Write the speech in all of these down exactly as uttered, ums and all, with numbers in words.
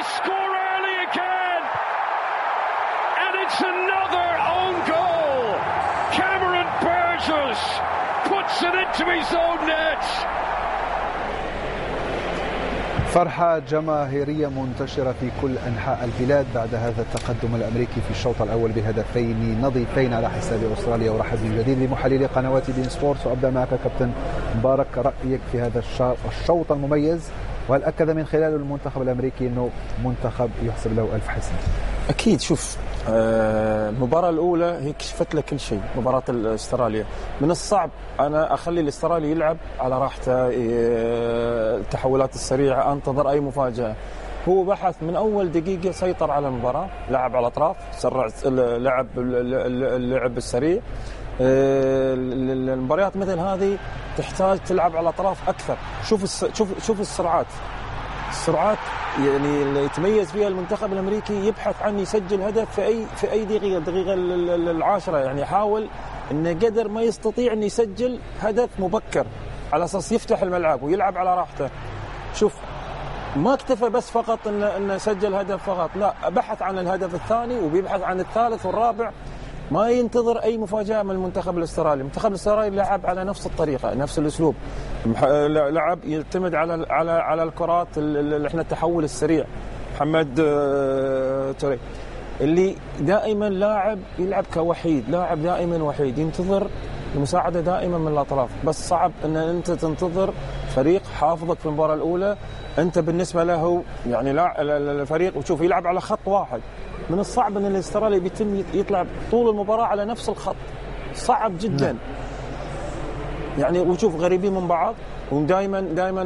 score early again, and it's another own goal. Cameron Burgess puts it into his own net. فرحة جماهيرية منتشرة في كل أنحاء البلاد بعد هذا التقدم الأمريكي في الشوط الأول بهدفين نظيفين على حساب أستراليا. ورحب من جديد بمحللي قنوات بين سبورتس، وأبدأ معك كابتن مبارك، رأيك في هذا الشوط المميز، وهل أكد من خلاله المنتخب الأمريكي أنه منتخب يحسب له ألف حسن؟ أكيد. شوف، المباراة الأولى هي كشفت لك كل شيء. مباراة الأستراليا من الصعب أنا أخلي الأسترالي يلعب على راحته، التحولات السريعة، أنتظر أي مفاجأة. هو بحث من أول دقيقة، سيطر على المباراة، لعب على الأطراف، سرع لعب اللعب السريع. المباريات مثل هذه تحتاج تلعب على الأطراف أكثر. شوف شوف شوف السرعات السرعات يعني اللي يتميز فيها المنتخب الأمريكي، يبحث عن يسجل هدف في أي في أي دقيقة دقيقة العاشرة. يعني حاول إنه قدر ما يستطيع إنه يسجل هدف مبكر على أساس يفتح الملعب ويلعب على راحته. شوف، ما اكتفى بس فقط إنه إنه سجل هدف فقط، لا، بحث عن الهدف الثاني وبيبحث عن الثالث والرابع. ما ينتظر أي مفاجأة من المنتخب الأسترالي. المنتخب الأسترالي لعب على نفس الطريقة، نفس الأسلوب، لعب يعتمد على على على الكرات اللي احنا التحول السريع. محمد توري اللي دائما لاعب يلعب كوحيد، لاعب دائما وحيد، ينتظر المساعدة دائما من الأطراف. بس صعب أن أنت تنتظر فريق حافظك في المباراة الأولى. أنت بالنسبة له يعني لا الفريق وشوف يلعب على خط واحد. من الصعب أن الاسترالي بيتم يطلع طول المباراة على نفس الخط، صعب جدا. يعني وشوف غريبين من بعض. ودائما دائما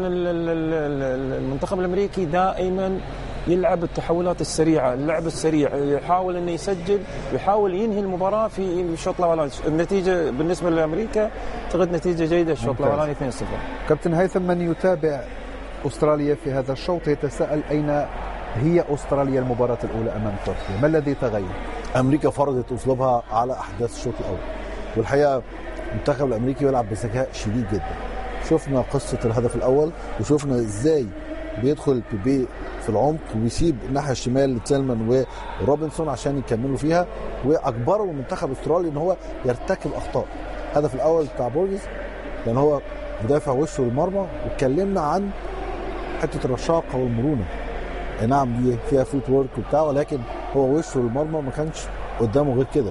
المنتخب الأمريكي دائما يلعب التحولات السريعة، اللعب السريع، يحاول أنه يسجل، يحاول ينهي المباراة في الشوط الأولاني. النتيجة بالنسبة لأمريكا تغد نتيجة جيدة، الشوط الأولاني اثنين صفر. كابتن هيثم، من يتابع أستراليا في هذا الشوط يتساءل أين هي أستراليا المباراة الأولى أمام تركيا؟ ما الذي تغير؟ أمريكا فرضت أسلوبها على أحداث الشوط الأول، والحقيقة المنتخب الأمريكي يلعب بذكاء شديد جدا. شفنا قصة الهدف الأول، وشفنا إزاي بيدخل بيبي في العمق وبيسيب الناحية الشمال لتيلمان وروبنسون عشان يكملوا فيها، وأجبروا المنتخب الأسترالي إن هو يرتكب أخطاء. الهدف الأول بتاع بورجز لأن هو مدافع وشه للمرمى، واتكلمنا عن حتة الرشاقة والمرونة. نعم دي فيها فوت وورك وبتاع، ولكن هو وشه للمرمى ما كانش قدامه غير كده.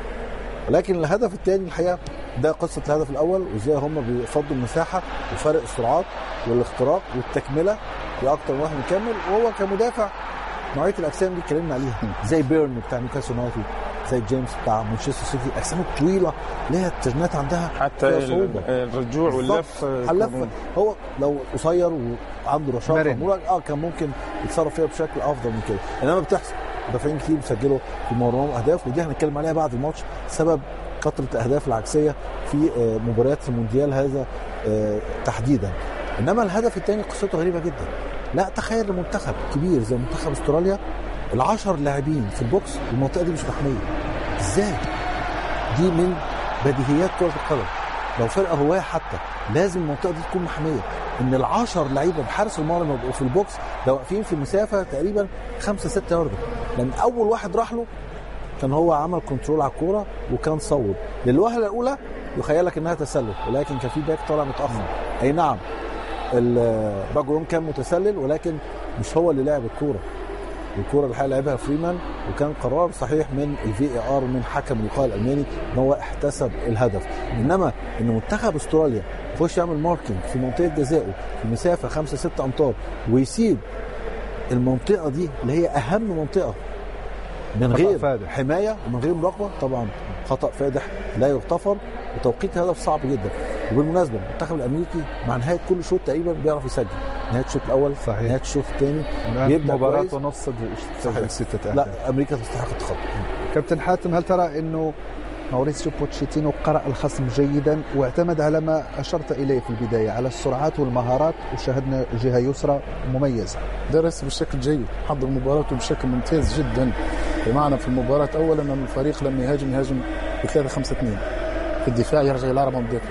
ولكن الهدف الثاني الحقيقة ده قصة الهدف الأول، وإزاي هم بيفضوا المساحة وفرق السرعات والاختراق والتكملة لأكتر من واحد مكمل. وهو كمدافع نوعية الأجسام دي اتكلمنا عليها، زي بيرن بتاع نيوكاسل يونايتد، زي جيمس بتاع مانشستر سيتي، أجسام طويلة ليها الترنات عندها حتى الرجوع واللف. هو لو قصير وعنده رشاقة اه كان ممكن يتصرف فيها بشكل أفضل من كده، إنما بتحصل مدافعين كتير بيسجلوا في مرماهم أهداف، ودي هنتكلم عليها بعد الماتش سبب كثرة الأهداف العكسية في مباريات المونديال هذا تحديدا. إنما الهدف الثاني قصته غريبة جدا. لا تخيل منتخب كبير زي منتخب استراليا، العشر لاعبين في البوكس المنطقة دي مش محمية. ازاي؟ دي من بديهيات كرة القدم. لو فرقة هواية حتى لازم المنطقة دي تكون محمية. ان العشر لعيبة بحارس المرمى يبقوا في البوكس لو واقفين في مسافة تقريبا خمسة ستة ياردة، لان اول واحد راح له كان هو عمل كنترول على الكورة وكان صوب للوهلة الاولى يخيلك انها تسلل، ولكن كان في باك طالع متأخر. اي نعم الباجوم كان متسلل، ولكن مش هو اللي لعب الكورة. الكورة اللي لعبها فريمان، وكان قرار صحيح من الفي اي ار من حكم اللقاء الالماني ان هو احتسب الهدف. انما ان منتخب استراليا يخش يعمل ماركينج في منطقة جزائه في مسافة خمسة ستة امتار ويسيب المنطقة دي اللي هي اهم منطقة من غير حماية ومن غير مراقبة، طبعا خطأ فادح لا يغتفر، وتوقيت الهدف صعب جدا. وبالمناسبة المنتخب الامريكي مع نهاية كل شوط تقريبا بيعرف يسجل. نهاية الشوط الاول صحيح، نهاية الشوط الثاني بيبدأ مباراة ونص ستة. لا امريكا تستحق التخطي. كابتن حاتم، هل ترى انه ماوريسيو بوتشيتينو قرأ الخصم جيدا واعتمد على ما أشرت إليه في البداية على السرعات والمهارات، وشاهدنا جهة يسرى مميزة؟ درس بشكل جيد، حضر مباراته بشكل ممتاز جدا. بمعنى في المباراة أولا أن الفريق لما يهاجم يهاجم بثلاثة خمسة اثنين، في الدفاع يرجع إلى أربعة مدافعين.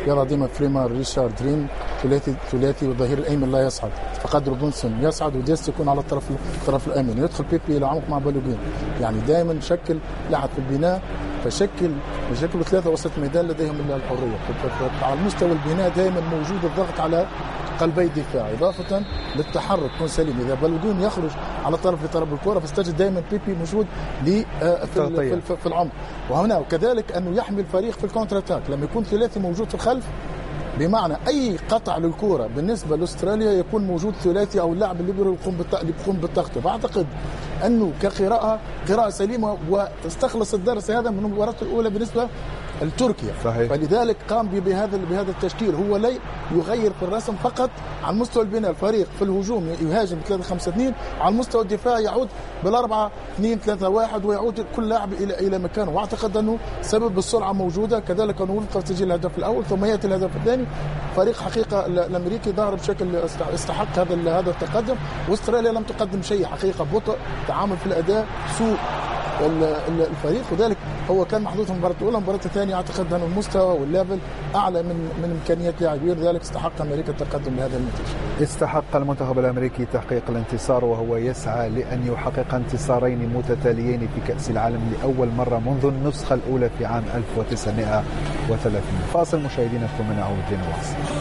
يضع ديما فريمر ريشارد رين ثلاثي ثلاثي والظهير الايمن لا يصعد، فقد روبنسون يصعد وديست يكون على الطرف الطرف الايمن، يدخل بيبي الى عمق مع بالوغين. يعني دائما شكل لاعب في البناء، فشكل يشكلوا ثلاثه وسط ميدان لديهم الحريه. على المستوى البناء دائما موجود الضغط على قلبي الدفاع، اضافه للتحرك يكون سليم. اذا بالوغين يخرج على طرف لطرف الكره فاستجد دائما بيبي موجود في في, في العمق. وهنا وكذلك انه يحمي الفريق في الكونتر اتاك لما يكون ثلاثي موجود في الخلف، بمعنى اي قطع للكره بالنسبه لاستراليا يكون موجود ثلاثي او اللاعب اللي بيقوم بالتغطيه. فاعتقد انه كقراءه قراءه سليمه وتستخلص الدرس هذا من المباراه الاولى بالنسبه لتركيا. صحيح. فلذلك قام بهذا بهذا التشكيل، هو لا يغير في الرسم فقط. على مستوى البناء الفريق في الهجوم يهاجم ثلاثة خمسة اثنين، على المستوى الدفاع يعود بالأربعة اثنين ثلاثة واحد ويعود كل لاعب الى الى مكانه. واعتقد انه سبب السرعه موجوده، كذلك انه وفق تسجيل الهدف الاول ثم ياتي الهدف الثاني. فريق حقيقه الامريكي ظهر بشكل استحق هذا هذا التقدم، واستراليا لم تقدم شيء حقيقه، بطء تعامل في الاداء، سوء الفريق. وذلك هو كان محظوظ في المباراه الاولى. المباراه الثانيه اعتقد ان المستوى والليفل اعلى من من امكانيات لاعبين، لذلك استحق امريكا التقدم بهذا النتيجه. استحق المنتخب الامريكي تحقيق الانتصار، وهو يسعى لان يحقق انتصارين متتاليين في كاس العالم لاول مره منذ النسخه الاولى في عام ألف وتسعمائة وثلاثين. فاصل مشاهدينا ثم نعود لنواصل.